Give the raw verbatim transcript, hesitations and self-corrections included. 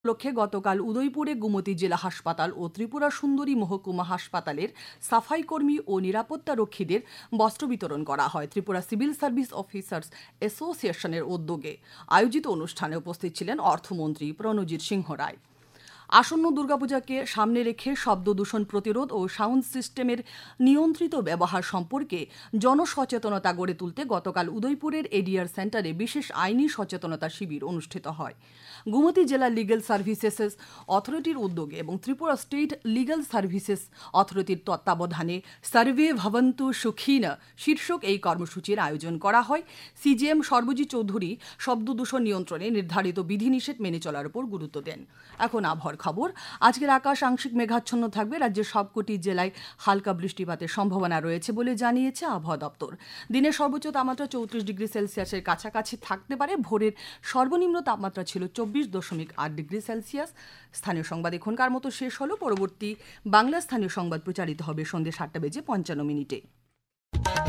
লক্ষ্যে গতকাল উদয়পুরে গোমতী জেলা হাসপাতাল ও ত্রিপুরা সুন্দরী মহকুমা হাসপাতালের সাফাই কর্মী ও নিরাপত্তা রক্ষীদের বস্ত্র বিতরণ করা হয়। ত্রিপুরা সিভিল সার্ভিস অফিসার্স অ্যাসোসিয়েশনের উদ্যোগে আয়োজিত অনুষ্ঠানে উপস্থিত ছিলেন অর্থমন্ত্রী প্রণজিৎ সিংহ রায়। আসন্ন দুর্গাপূজাকে সামনে রেখে শব্দ দূষণ প্রতিরোধ ও সাউন্ড সিস্টেমের নিয়ন্ত্রিত ব্যবহার সম্পর্কে জনসচেতনতা গড়ে তুলতে গতকাল উদয়পুরের এডিআর সেন্টারে বিশেষ আইনি সচেতনতা শিবির অনুষ্ঠিত হয়। গোমতী জেলা লিগ্যাল সার্ভিসেস অথরিটির উদ্যোগে এবং ত্রিপুরা স্টেট লিগ্যাল সার্ভিসেস অথরিটির তত্ত্বাবধানে সার্ভে ভবন্তু সুখিনা শীর্ষক এই কর্মসূচির আয়োজন করা হয়। সিজিএম সর্বজিৎ চৌধুরী শব্দ দূষণ নিয়ন্ত্রণে নির্ধারিত বিধিনিষেধ মেনে চলার উপর গুরুত্ব দেন। এখন আবহাওয়ার খবর। আজকের আকাশ আংশিক মেঘাচ্ছন্ন থাকবে। রাজ্যের সবকটি জেলায় হালকা বৃষ্টিপাতের সম্ভাবনা রয়েছে বলে জানিয়েছে আবহাওয়া দপ্তর। দিনের সর্বোচ্চ তাপমাত্রা চৌত্রিশ ডিগ্রি সেলসিয়াসের কাছাকাছি থাকতে পারে। ভোরের সর্বনিম্ন তাপমাত্রা ছিল চব্বিশ দশমিক আট ডিগ্রি সেলসিয়াস। স্থানীয় সংবাদ এখনকার মতো শেষ হলো। পরবর্তী বাংলা স্থানীয় সংবাদ প্রচারিত হবে সন্ধ্যে সাতটা বেজে পঞ্চান্ন মিনিটে।